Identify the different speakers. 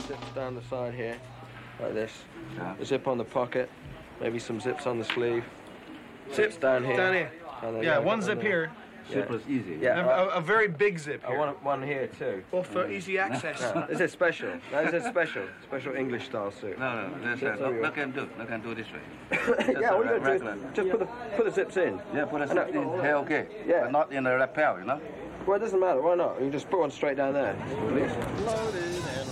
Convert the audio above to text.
Speaker 1: zips down the side here, like this.
Speaker 2: Yeah.
Speaker 1: A zip on the pocket, maybe some zips on the sleeve. Zips down here.
Speaker 3: Down here.
Speaker 1: And then
Speaker 3: Yeah,
Speaker 1: got
Speaker 3: one
Speaker 1: on
Speaker 3: zip
Speaker 1: there.
Speaker 3: here.
Speaker 2: Zipper is easy.
Speaker 1: Yeah.
Speaker 3: And a very big zip
Speaker 1: I
Speaker 3: here.
Speaker 1: want one here too.
Speaker 3: Or for easy access.
Speaker 1: Is it special? No, is it special? Special English style suit.
Speaker 2: No, that's
Speaker 1: Zips
Speaker 2: no
Speaker 1: everywhere.
Speaker 2: can do. No can do this way.
Speaker 1: Yeah, all you gotta do
Speaker 2: regular.
Speaker 1: is just put the zips in.
Speaker 2: Yeah, put a zip in here, okay.
Speaker 1: Yeah.
Speaker 2: But not in the lapel, you know.
Speaker 1: Well, it doesn't matter. Why not? You can just put one straight down there.
Speaker 3: Loaded and